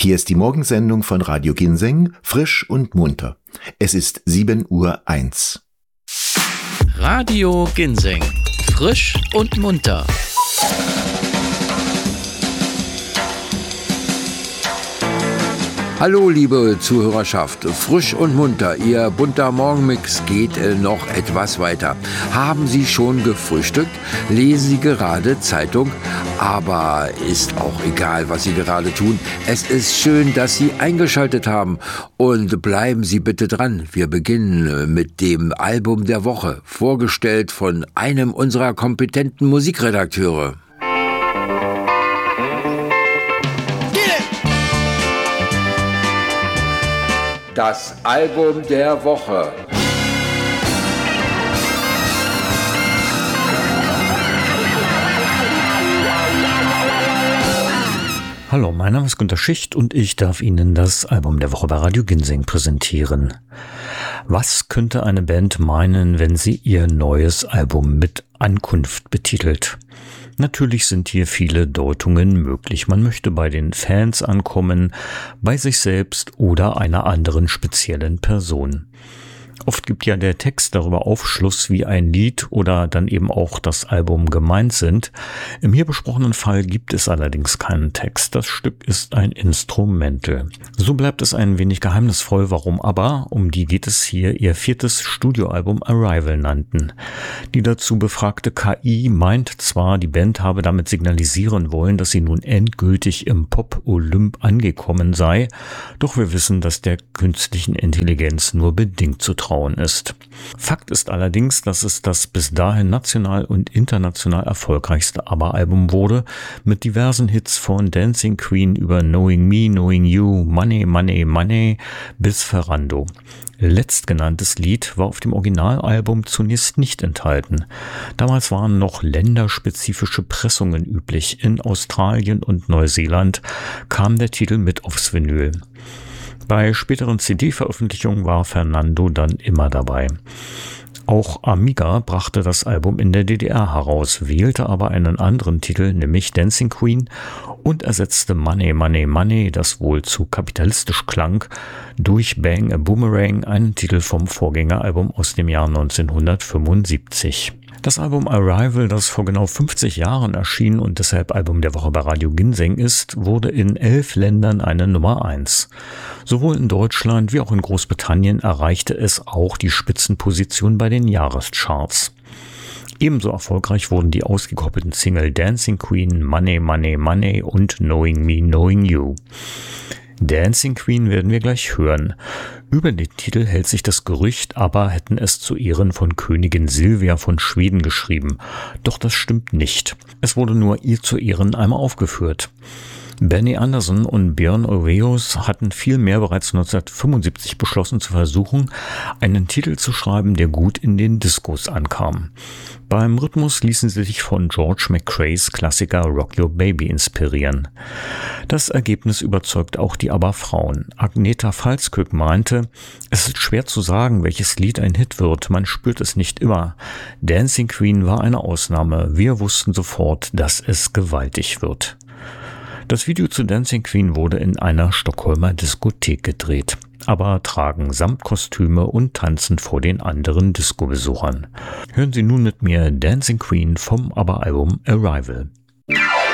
Hier ist die Morgensendung von Radio Ginseng, frisch und munter. Es ist 7:01 Uhr. Radio Ginseng, frisch und munter. Hallo liebe Zuhörerschaft, frisch und munter, Ihr bunter Morgenmix geht noch etwas weiter. Haben Sie schon gefrühstückt? Lesen Sie gerade Zeitung? Aber ist auch egal, was Sie gerade tun. Es ist schön, dass Sie eingeschaltet haben. Und bleiben Sie bitte dran. Wir beginnen mit dem Album der Woche, vorgestellt von einem unserer kompetenten Musikredakteure. Das Album der Woche. Hallo, mein Name ist Günter Schicht und ich darf Ihnen das Album der Woche bei Radio Ginseng präsentieren. Was könnte eine Band meinen, wenn sie ihr neues Album mit Ankunft betitelt? Natürlich sind hier viele Deutungen möglich. Man möchte bei den Fans ankommen, bei sich selbst oder einer anderen speziellen Person. Oft gibt ja der Text darüber Aufschluss, wie ein Lied oder dann eben auch das Album gemeint sind. Im hier besprochenen Fall gibt es allerdings keinen Text. Das Stück ist ein Instrumental. So bleibt es ein wenig geheimnisvoll, warum aber, um die geht es hier, ihr 4. Studioalbum Arrival nannten. Die dazu befragte KI meint zwar, die Band habe damit signalisieren wollen, dass sie nun endgültig im Pop-Olymp angekommen sei, doch wir wissen, dass der künstlichen Intelligenz nur bedingt zu trauen ist. Fakt ist allerdings, dass es das bis dahin national und international erfolgreichste ABBA-Album wurde, mit diversen Hits von Dancing Queen über Knowing Me, Knowing You, Money, Money, Money bis Ferrando. Letztgenanntes Lied war auf dem Originalalbum zunächst nicht enthalten. Damals waren noch länderspezifische Pressungen üblich. In Australien und Neuseeland kam der Titel mit aufs Vinyl. Bei späteren CD-Veröffentlichungen war Ferrando dann immer dabei. Auch Amiga brachte das Album in der DDR heraus, wählte aber einen anderen Titel, nämlich Dancing Queen, und ersetzte Money, Money, Money, das wohl zu kapitalistisch klang, durch Bang a Boomerang, einen Titel vom Vorgängeralbum aus dem Jahr 1975. Das Album Arrival, das vor genau 50 Jahren erschien und deshalb Album der Woche bei Radio Ginseng ist, wurde in 11 Ländern eine Nummer 1. Sowohl in Deutschland wie auch in Großbritannien erreichte es auch die Spitzenposition bei den Jahrescharts. Ebenso erfolgreich wurden die ausgekoppelten Single Dancing Queen, Money, Money, Money und Knowing Me, Knowing You. Dancing Queen werden wir gleich hören. Über den Titel hält sich das Gerücht, ABBA hätten es zu Ehren von Königin Silvia von Schweden geschrieben. Doch das stimmt nicht. Es wurde nur ihr zu Ehren einmal aufgeführt. Benny Andersson und Björn Ulvaeus hatten vielmehr bereits 1975 beschlossen zu versuchen, einen Titel zu schreiben, der gut in den Diskos ankam. Beim Rhythmus ließen sie sich von George McCraes Klassiker Rock Your Baby inspirieren. Das Ergebnis überzeugt auch die ABBA-Frauen. Agneta Falskök meinte, es ist schwer zu sagen, welches Lied ein Hit wird, man spürt es nicht immer. Dancing Queen war eine Ausnahme, wir wussten sofort, dass es gewaltig wird. Das Video zu Dancing Queen wurde in einer Stockholmer Diskothek gedreht. ABBA tragen Samtkostüme und tanzen vor den anderen Disco-Besuchern. Hören Sie nun mit mir Dancing Queen vom ABBA-Album Arrival.